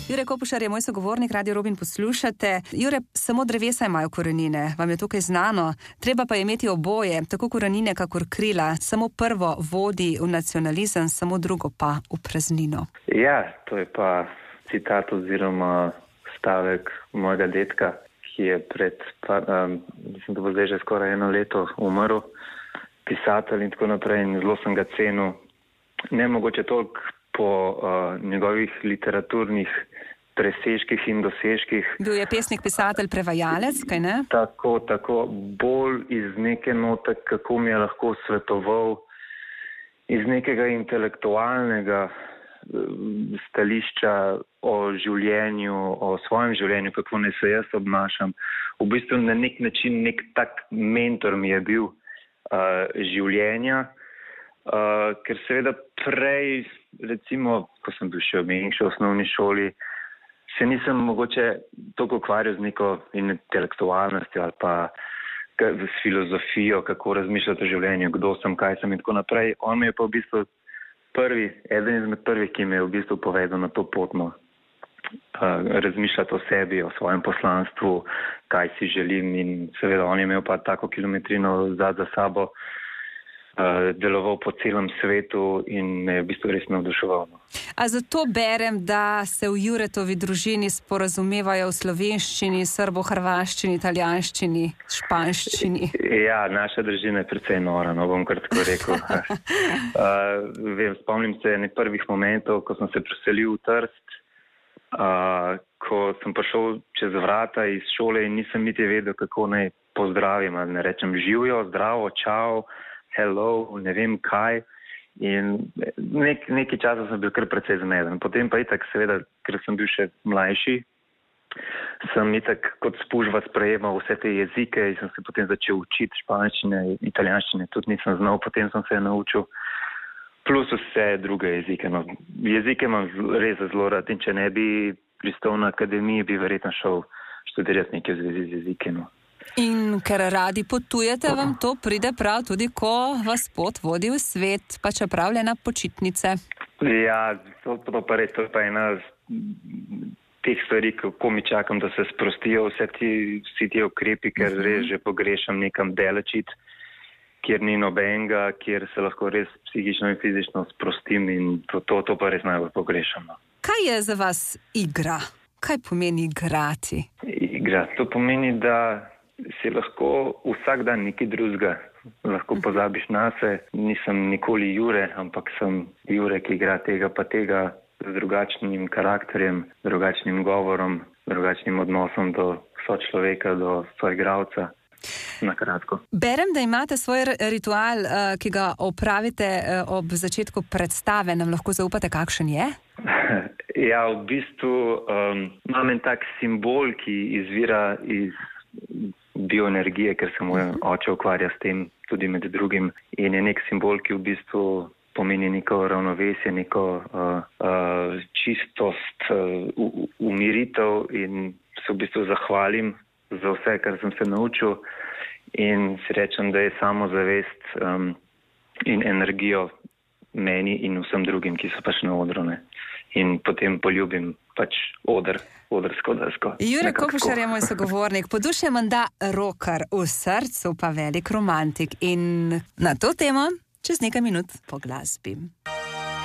Jure Kopušar je moj sogovornik, Radio Robin poslušate. Jure, samo drevesa imajo korenine, vam je tukaj znano. Treba pa imeti oboje, tako korenine kakor krila. Samo prvo vodi v nacionalizem, samo drugo pa v praznino. Ja, to je pa citat oziroma stavek mojega dedka, ki je mislim, da bo zdaj že skoraj 1 leto umrl, pisatelj in tako naprej, in zelo sem ga cenil. Ne mogoče toliko po njegovih literaturnih presežkih in dosežkih. Bil je pesnik, pisatelj, prevajalec, kaj ne? Tako, bolj iz neke note, kako mi je lahko svetoval, iz nekega intelektualnega stališča o življenju, o svojem življenju, kako naj se jaz obnašam. V bistvu na nek način nek tak mentor mi je bil življenja, ker seveda prej, recimo, ko sem bil še v menjši osnovni šoli, se nisem mogoče toliko ukvarjal z neko intelektualnostjo ali pa z filozofijo, kako razmišljati o življenju, kdo sem, kaj sem in tako naprej. On mi je pa v bistvu eden izmed prvih, ki mi je v bistvu povedal na to potno razmišljati o sebi, o svojem poslanstvu, kaj si želim, in seveda on je imel pa tako kilometrino za sabo, deloval po celem svetu in me je v bistvu res navduševal. A zato berem, da se v Juretovi družini sporazumevajo v slovenščini, srbo-hrvaščini, italijanščini, španščini? Ja, naša družina je precej nora, bom kar tako rekel. Spomnim se ne prvih momentov, ko sem se preselil v Trst, ko sem prišel čez vrata iz šole in nisem niti vedel, kako naj pozdravim, ne rečem živijo, zdravo, čau, hello, ne vem kaj. In nekaj časa sem bil kar precej zmeden. Potem pa itak, seveda, ker sem bil še mlajši, sem itak kot spužva sprejemal vse te jezike in sem se potem začel učiti španščine, italijanščine, tudi nisem znal, potem sem se naučil. Plus vse druge jezike. No. Jezike imam res zelo rad in če ne bi pristal na akademiji, bi verjetno šel študirati nekaj v zvezi z jezike. No. In ker radi potujete, vam to pride prav tudi, ko vas pot vodi v svet, pa čeprav le na počitnice. Ja, to pa res, to je pa ena teh stvari, kako mi čakam, da se sprostijo vsi ti ukrepi, ker res že pogrešam nekam daleč, kjer ni nobenega, kjer se lahko res psihično in fizično sprostim, in to pa res najbolj pogrešam. No. Kaj je za vas igra? Kaj pomeni igrati? Igra, to pomeni, da si lahko vsak dan nekaj drugega, lahko pozabiš nase. Nisem nikoli Jure, ampak sem Jure, ki igra tega pa tega z drugačnim karakterjem, drugačnim govorom, drugačnim odnosom do sočloveka, do soigralca. Na kratko. Berem, da imate svoj ritual, ki ga opravite ob začetku predstave. Nam lahko zaupate, kakšen je? Ja, v bistvu imam en tak simbol, ki izvira iz bioenergije, ker se moj oče ukvarja s tem tudi med drugim, in je nek simbol, ki v bistvu pomeni neko ravnovesje, neko čistost, umiritev, in se v bistvu zahvalim za vse, kar sem se naučil, in si rečem, da je samozavest in energijo meni in vsem drugim, ki so pač na odru, ne. In potem poljubim pač odrsko desko. Jure Kopušar je moj sogovornik, po duši je menda rocker, v srcu pa velik romantik, in na to temo čez nekaj minut po glasbi.